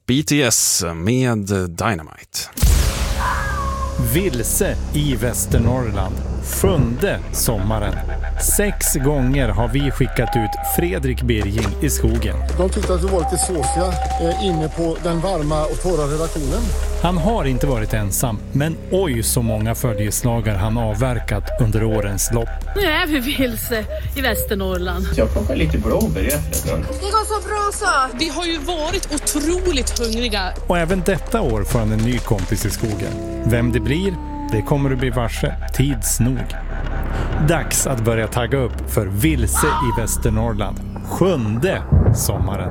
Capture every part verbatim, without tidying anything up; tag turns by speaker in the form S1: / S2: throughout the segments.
S1: B T S med Dynamite.
S2: Vilse i Västernorrland. Sjunde sommaren. Sex gånger har vi skickat ut Fredrik Birging i skogen.
S3: De tyckte att vi var lite såsiga eh, inne på den varma och torra redaktionen.
S2: Han har inte varit ensam, men oj så många följeslagare han avverkat under årens lopp.
S4: Nu är vi vilse i Västernorrland.
S5: Jag plockar lite blåbär i efterhand.
S4: Det går så bra så. Vi har ju varit otroligt hungriga.
S2: Och även detta år får han en ny kompis i skogen. Vem det blir, det kommer du bli varse tids nog. Dags att börja tagga upp för Vilse i Västernorrland. Sjunde sommaren.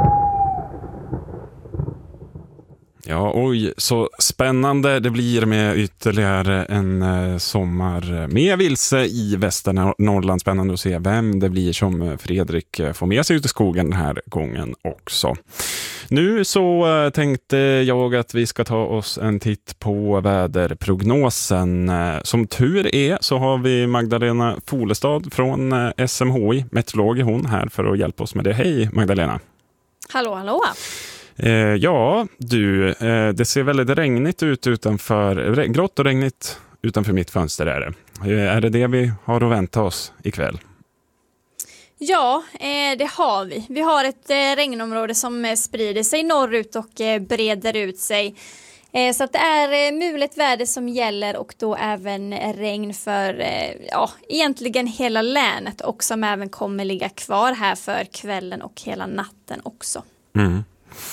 S1: Ja, oj, så spännande det blir med ytterligare en eh, sommar med Vilse i Västernorrland. Spännande att se vem det blir som Fredrik får med sig ut i skogen den här gången också. Nu så eh, tänkte jag att vi ska ta oss en titt på väderprognosen. Eh, som tur är så har vi Magdalena Folestad från eh, S M H I, meteorolog är hon här för att hjälpa oss med det. Hej Magdalena!
S6: Hallå, hallå!
S1: Eh, ja, du, eh, det ser väldigt regnigt ut utanför, re- grått och regnigt utanför mitt fönster är det. Eh, är det det vi har att vänta oss ikväll?
S6: Ja, eh, det har vi. Vi har ett eh, regnområde som eh, sprider sig norrut och eh, breder ut sig. Eh, så att det är eh, mulet väder som gäller och då även eh, regn för eh, ja, egentligen hela länet och som även kommer ligga kvar här för kvällen och hela natten också.
S1: Mm.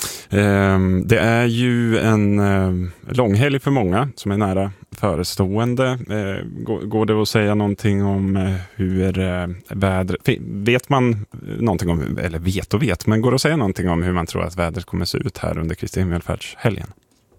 S1: Eh, det är ju en eh, långhelg för många som är nära förestående. Eh, går, går det att säga någonting om eh, hur eh, vädret, vet man någonting om, eller vet och vet, men går det att säga någonting om hur man tror att vädret kommer se ut här under Kristi himmelfärdshelgen?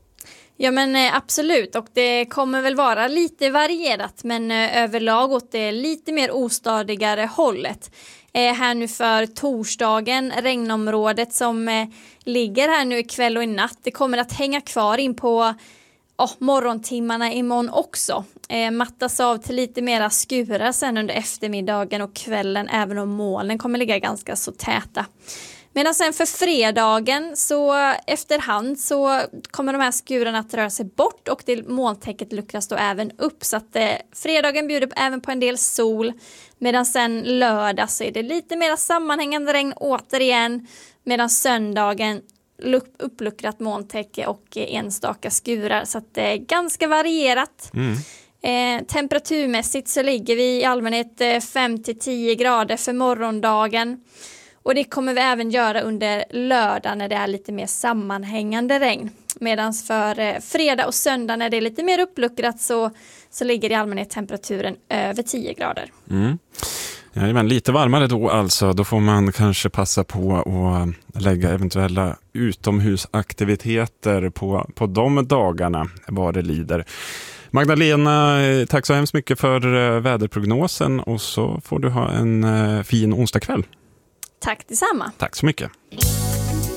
S6: Ja men eh, absolut, och det kommer väl vara lite varierat men eh, överlag åt det lite mer ostadigare hållet. Eh, här nu för torsdagen, regnområdet som eh, ligger här nu ikväll och i natt, det kommer att hänga kvar in på oh, morgontimmarna imorgon också. Eh, mattas av till lite mera skurar sen under eftermiddagen och kvällen, även om molnen kommer ligga ganska så täta. Medan sen för fredagen så efterhand så kommer de här skurarna att röra sig bort och det molntäcket luckras då även upp. Så att eh, fredagen bjuder upp även på en del sol. Medan sen lördag så är det lite mer sammanhängande regn återigen. Medan söndagen uppluckrat molntäcke och eh, enstaka skurar. Så att det är ganska varierat. Mm. Eh, temperaturmässigt så ligger vi i allmänhet eh, fem till tio grader för morgondagen. Och det kommer vi även göra under lördag när det är lite mer sammanhängande regn. Medan för eh, fredag och söndag när det är lite mer uppluckrat så, så ligger i allmänhet temperaturen över tio grader.
S1: Mm. Ja, men lite varmare då alltså. Då får man kanske passa på att lägga eventuella utomhusaktiviteter på, på de dagarna vad det lider. Magdalena, tack så hemskt mycket för väderprognosen och så får du ha en fin onsdagkväll.
S6: Tack detsamma.
S1: Tack så mycket.